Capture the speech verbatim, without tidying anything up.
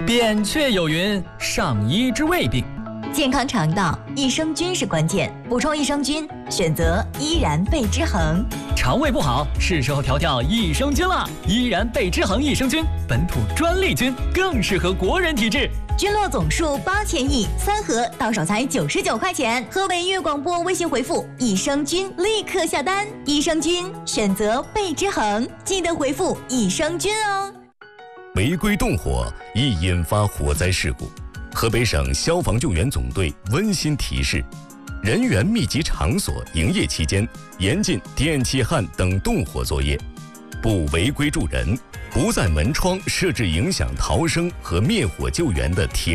扁鹊有云：上医之未病。 健康肠道，益生菌是关键。补充益生菌，选择依然贝之恒。 肠胃不好，是时候调调益生菌了。依然贝之恒益生菌，本土专利菌，更适合国人体质。 菌落总数八千亿，三盒到手才九十九块钱。河北粤广播微信回复“益生菌”立刻下单。益生菌选择贝之恒，记得回复“益生菌”哦。 违规动火易引发火灾事故。河北省消防救援总队温馨提示：人员密集场所营业期间，严禁电气焊等动火作业，不违规助人，不在门窗设置影响逃生和灭火救援的铁